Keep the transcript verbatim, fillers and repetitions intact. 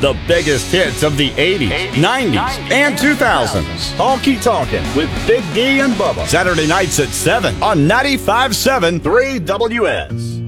The biggest hits of the eighties, nineties, and two thousands. Honky Tonkin' with Big D and Bubba. Saturday nights at seven on ninety-five point seven three W S.